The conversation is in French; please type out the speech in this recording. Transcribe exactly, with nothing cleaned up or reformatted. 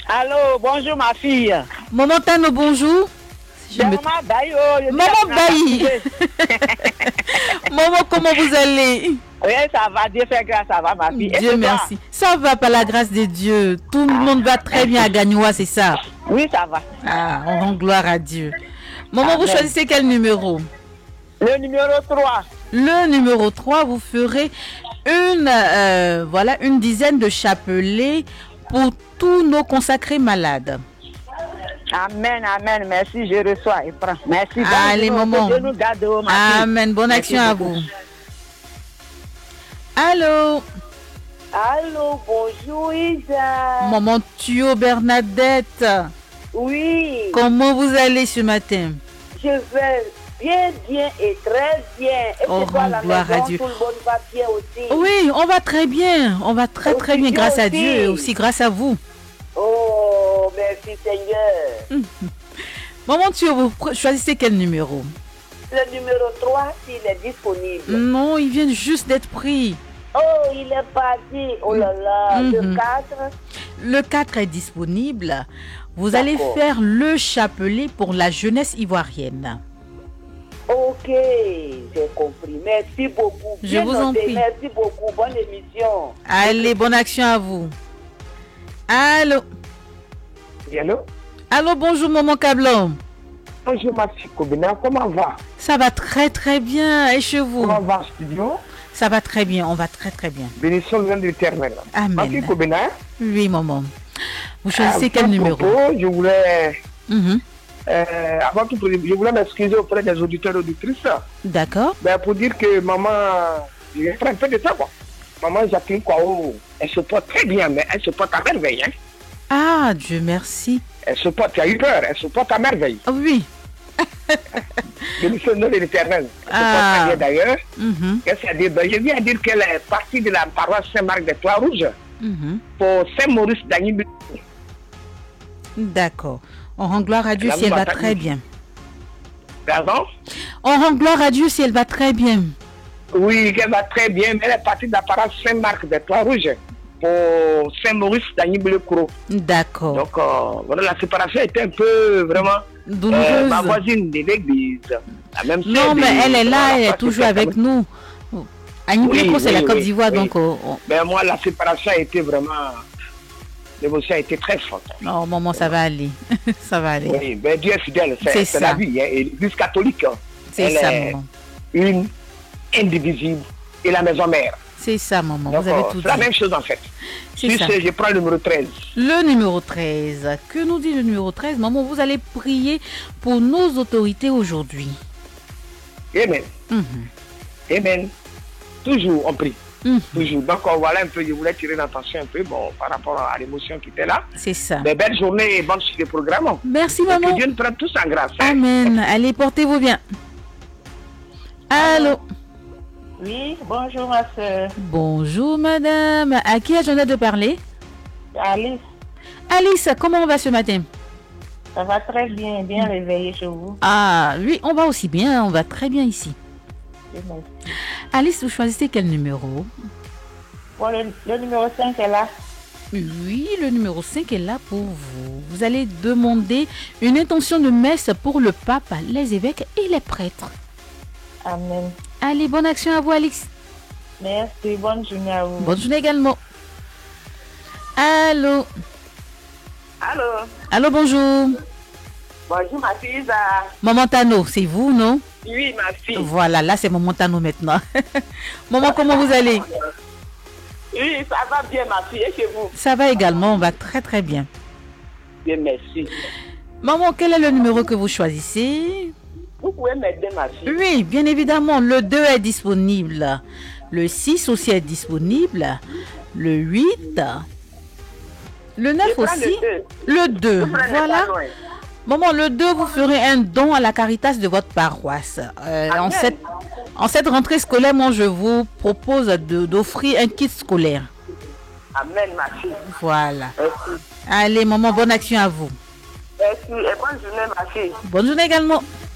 Allô, bonjour ma fille. Maman Tano, bonjour. Je me... Maman Bayi. Oh, Maman Bayi. Maman, comment vous allez? Oui, ça va, Dieu fait grâce, ça va ma fille. Dieu merci. Ça va par la grâce de Dieu. Tout le monde va très bien à Gagnoua, c'est ça? Oui, ça va. Ah, on rend gloire à Dieu. Maman, Amen. Vous choisissez quel numéro? Le numéro trois. Le numéro trois, vous ferez une, euh, voilà, une dizaine de chapelets pour tous nos consacrés malades. Amen, amen. Merci, je reçois et prends. Merci. Allez, maman. Amen. Bonne action à vous. Allô? Allô, bonjour Isa. Maman Thio Bernadette. Oui. Comment vous allez ce matin? Je vais bien, bien et très bien. Et oh, toi, la gloire maison, à Dieu. Tout le monde va bien aussi. Oui, on va très bien. On va très, très bien grâce aussi. à Dieu et aussi grâce à vous. Oh, merci Seigneur. Maman Thio, vous choisissez quel numéro? Le numéro trois, s'il est disponible. Non, il vient juste d'être pris. Oh, il est parti. Oh là là. Mm-hmm. Le quatre. Le quatre est disponible. Vous allez faire le chapelet pour la jeunesse ivoirienne. Ok, j'ai compris. Merci beaucoup. Je vous en prie. Merci beaucoup. Bonne émission. Allez, bonne action à vous. Allô? Allô? Allô, bonjour, maman Kablon. Bonjour, ma fille Kobina. Comment va? Ça va très, très bien. Et chez vous? Comment va, studio? Ça va très bien. On va très, très bien. Bénédiction de l'éternel. Amen. Ma fille Kobina? Oui, maman. Vous choisissez ah, quel numéro? Propos, je voulais... Mm-hmm. euh, avant tout, je voulais m'excuser auprès des auditeurs et auditrices. D'accord. Ben, pour dire que maman... Je prends un peu de temps, quoi. Maman Jacqueline Kouao, elle se porte très bien, mais elle se porte à merveille. Hein? Ah, Dieu merci. Elle se porte, tu as eu peur, elle se porte à merveille. Ah, oui. Bénédiction de l'éternel. Elle ah. se porte bien d'ailleurs. Mm-hmm. Qu'est-ce qu'elle dit? Ben, je viens dire qu'elle est partie de la paroisse Saint-Marc des Trois-Rouges mm-hmm. pour Saint-Maurice d'Agnibi. D'accord. On rend gloire à Dieu si elle va très bien. Pardon? On rend gloire à Dieu si elle va très bien. Oui, elle va très bien, mais elle est partie de la paroisse Saint-Marc des Trois-Rouges pour Saint-Maurice d'Agnibi-le-Courau. D'accord. Donc, euh, voilà, la séparation était un peu vraiment douloureuse. Euh, ma voisine de l'église. La même non, mais de, elle est là, elle est toujours avec nous. Agnibi-le-Courau, oui, c'est oui, la Côte d'Ivoire, oui. donc... Oh, oh. Ben, moi, la séparation a été vraiment... L'émotion a été très forte. Non, maman, ça va aller. ça va aller. Oui, ben Dieu est fidèle, c'est la vie. Hein. Et l'Église catholique, c'est ça, maman. Une, indivisible, et la maison mère. C'est ça, maman. Donc, vous avez tout dit. C'est la même chose, en fait. C'est ça. Je prends le numéro treize. Le numéro treize. Que nous dit le numéro treize? Maman, vous allez prier pour nos autorités aujourd'hui. Amen. Mm-hmm. Amen. Toujours, on prie. Mmh. Toujours. Donc voilà un peu, je voulais tirer l'attention un peu bon, par rapport à l'émotion qui était là. C'est ça. Mais belle journée et bonne suite de programme. Merci maman. Que Dieu nous prenne tous en grâce. Amen. Hein. Allez, portez-vous bien. Allô. Oui, bonjour ma soeur. Bonjour madame. À qui ai-je de parler? Alice. Alice, comment on va ce matin? Ça va très bien, bien mmh. réveillé chez vous. Ah, oui, on va aussi bien, on va très bien ici. Merci. Alice, vous choisissez quel numéro? Bon, le, le numéro cinq est là. Oui, le numéro cinq est là pour vous. Vous allez demander une intention de messe pour le pape, les évêques et les prêtres. Amen. Allez, bonne action à vous, Alice. Merci, bonne journée à vous. Bonne journée également. Allô? Allô? Allô, bonjour. Bonjour, ma fille. Maman Tano, c'est vous, non? Oui, ma fille. Voilà, là, c'est Maman Tano maintenant. Maman, comment vous allez? Oui, ça va bien, ma fille. Et chez vous? Ça va également, on va très très bien. Bien, merci. Maman, quel est le numéro que vous choisissez? Vous pouvez m'aider, ma fille? Oui, bien évidemment. Le deux est disponible. Le six aussi est disponible. Le huit. Le neuf aussi. Le deux. Voilà. Maman, le deux, vous ferez un don à la Caritas de votre paroisse. Euh, en, cette, en cette rentrée scolaire, moi, je vous propose de, d'offrir un kit scolaire. Amen, ma fille. Voilà. Merci. Allez, maman, bonne action à vous. Merci et bonne journée, ma fille. Bonne journée également.